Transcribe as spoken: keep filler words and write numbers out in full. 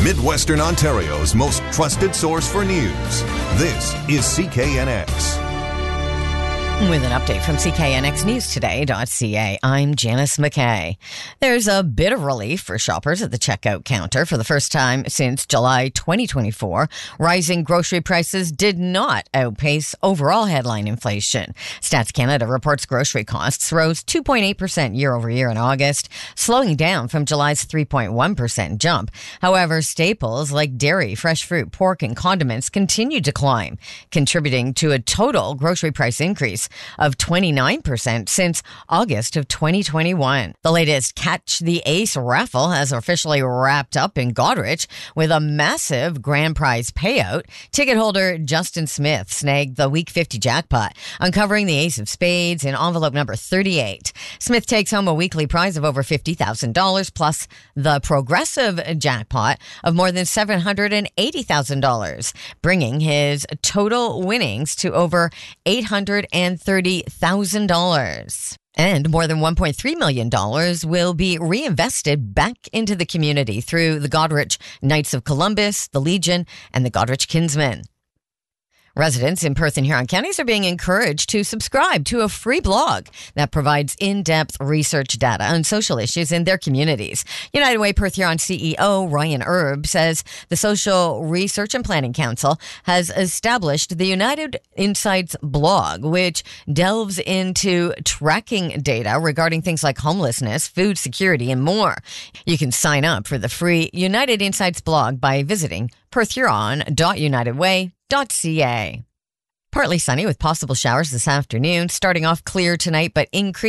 Midwestern Ontario's most trusted source for news. This is C K N X. With an update from C K N X News Today dot C A, I'm Janice McKay. There's a bit of relief for shoppers at the checkout counter. For the first time since July twenty twenty-four, rising grocery prices did not outpace overall headline inflation. Stats Canada reports grocery costs rose two point eight percent year over year in August, slowing down from July's three point one percent jump. However, staples like dairy, fresh fruit, pork, and condiments continued to climb, contributing to a total grocery price increase of twenty-nine percent since August of twenty twenty-one. The latest Catch the Ace raffle has officially wrapped up in Goderich with a massive grand prize payout. Ticket holder Justin Smith snagged the Week fifty jackpot, uncovering the Ace of Spades in envelope number thirty-eight. Smith takes home a weekly prize of over fifty thousand dollars plus the progressive jackpot of more than seven hundred eighty thousand dollars, bringing his total winnings to over eight hundred thirty thousand dollars. And more than one point three million dollars will be reinvested back into the community through the Goderich Knights of Columbus, the Legion, and the Goderich Kinsmen. Residents in Perth and Huron counties are being encouraged to subscribe to a free blog that provides in-depth research data on social issues in their communities. United Way Perth Huron C E O Ryan Erb says the Social Research and Planning Council has established the United Insights blog, which delves into tracking data regarding things like homelessness, food security, and more. You can sign up for the free United Insights blog by visiting perth huron dot united way dot c a. Partly sunny with possible showers this afternoon, starting off clear tonight, but increasing